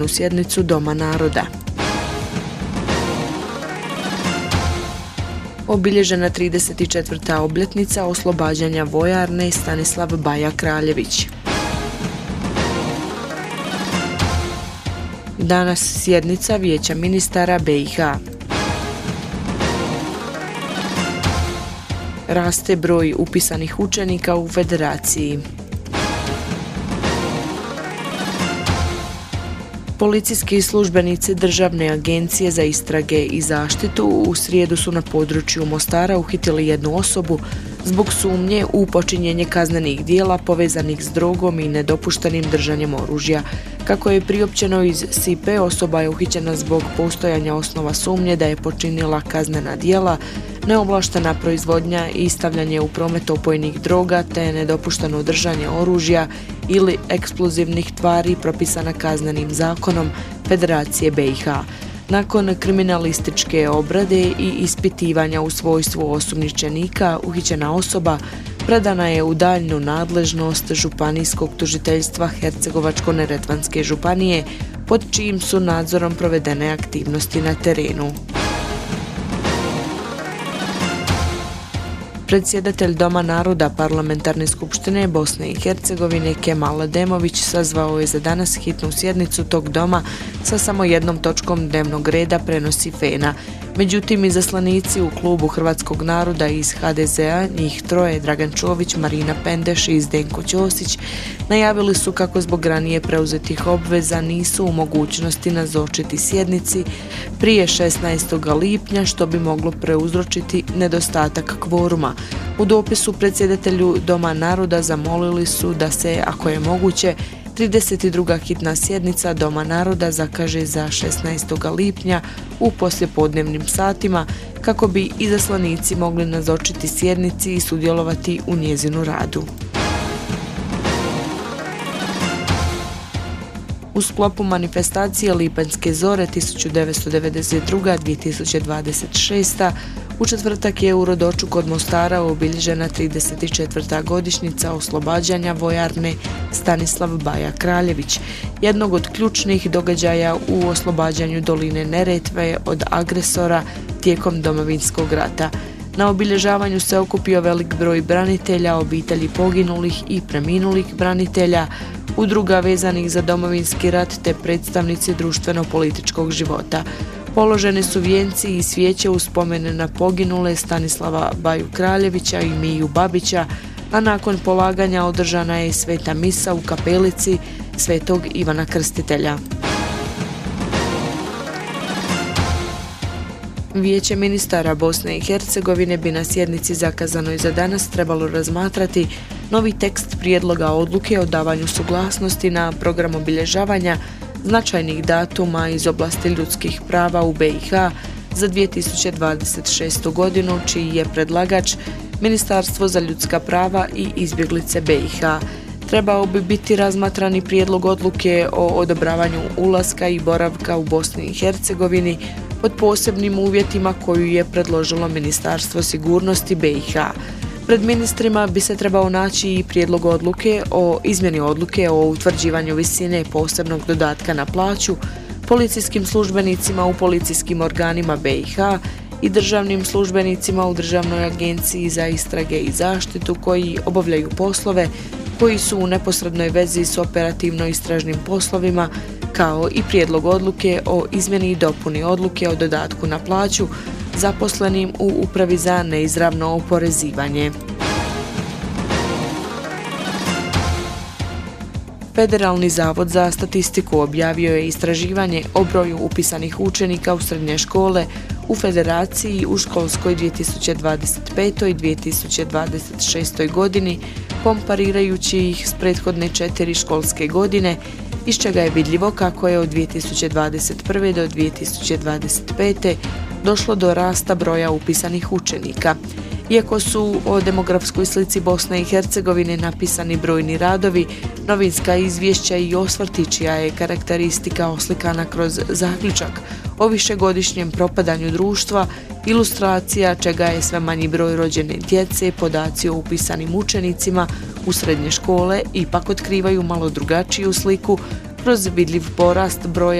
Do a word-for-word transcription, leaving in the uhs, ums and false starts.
sjednicu Doma naroda. Obilježena trideset četvrta obljetnica oslobađanja vojarne Stanislav Baja Kraljević. Danas sjednica Vijeća ministara B i H. Raste broj upisanih učenika u federaciji. Policijski službenici Državne agencije za istrage i zaštitu u srijedu su na području Mostara uhitili jednu osobu zbog sumnje u počinjenje kaznenih dijela povezanih s drogom i nedopuštenim držanjem oružja. Kako je priopćeno iz S I P E, osoba je uhićena zbog postojanja osnova sumnje da je počinila kaznena djela, neovlaštena proizvodnja i stavljanje u promet opojnih droga te nedopušteno držanje oružja ili eksplozivnih tvari propisana kaznenim zakonom Federacije B i H. Nakon kriminalističke obrade i ispitivanja u svojstvu osumnjičenika, uhićena osoba predana je u daljnju nadležnost Županijskog tužiteljstva Hercegovačko-neretvanske županije, pod čijim su nadzorom provedene aktivnosti na terenu. Predsjedatelj Doma naroda Parlamentarne skupštine Bosne i Hercegovine Kemal Ademović sazvao je za danas hitnu sjednicu tog doma sa samo jednom točkom dnevnog reda, prenosi F E N A. Međutim, izaslanici u klubu Hrvatskog naroda iz H D Z A, njih troje, Dragan Čović, Marina Pendeš i Zdenko Ćosić, najavili su kako zbog ranije preuzetih obveza nisu u mogućnosti nazočiti sjednici prije šesnaestog lipnja, što bi moglo preuzročiti nedostatak kvoruma. U dopisu predsjedatelju Doma naroda zamolili su da se, ako je moguće, trideset druga hitna sjednica Doma naroda zakaže za šesnaestog lipnja u poslijepodnevnim satima kako bi izaslanici mogli nazočiti sjednici i sudjelovati u njezinu radu. U sklopu manifestacije Lipanjske zore tisuću devetsto devedeset druga do dvije tisuće dvadeset šesta. u četvrtak je u Rodoču kod Mostara obilježena trideset četvrta godišnjica oslobađanja vojarne Stanislav Baja Kraljević, jednog od ključnih događaja u oslobađanju doline Neretve od agresora tijekom Domovinskog rata. Na obilježavanju se okupio velik broj branitelja, obitelji poginulih i preminulih branitelja, udruga vezanih za Domovinski rat te predstavnici društveno-političkog života. Položeni su vijenci i svijeće u spomene na poginule Stanislava Baju Kraljevića i Miju Babića, a nakon polaganja održana je sveta misa u kapelici Svetog Ivana Krstitelja. Vijeće ministara Bosne i Hercegovine bi na sjednici zakazanoj za danas trebalo razmatrati novi tekst prijedloga odluke o davanju suglasnosti na program obilježavanja značajnih datuma iz oblasti ljudskih prava u B i H za dvije tisuće dvadeset šestu godinu, čiji je predlagač Ministarstvo za ljudska prava i izbjeglice B i H. Trebao bi biti razmatrani prijedlog odluke o odobravanju ulaska i boravka u Bosni i Hercegovini pod posebnim uvjetima koju je predložilo Ministarstvo sigurnosti B i H. Pred ministrima bi se trebao naći i prijedlog odluke o izmjeni odluke o utvrđivanju visine posebnog dodatka na plaću policijskim službenicima u policijskim organima B i H i državnim službenicima u Državnoj agenciji za istrage i zaštitu koji obavljaju poslove koji su u neposrednoj vezi s operativno-istražnim poslovima, kao i prijedlog odluke o izmjeni i dopuni odluke o dodatku na plaću zaposlenim u Upravi za neizravno oporezivanje. Federalni zavod za statistiku objavio je istraživanje o broju upisanih učenika u srednje škole u Federaciji u školskoj dvije tisuće dvadeset petoj i dvije tisuće dvadeset šestoj godini, komparirajući ih s prethodne četiri školske godine, iz čega je vidljivo kako je od dvije tisuće dvadeset prve do dvije tisuće dvadeset pete došlo do rasta broja upisanih učenika. Iako su o demografskoj slici Bosne i Hercegovine napisani brojni radovi, novinska izvješća i osvrti čija je karakteristika oslikana kroz zaključak o višegodišnjem propadanju društva, ilustracija čega je sve manji broj rođene djece, podaci o upisanim učenicima u srednje škole ipak otkrivaju malo drugačiju sliku kroz vidljiv porast broja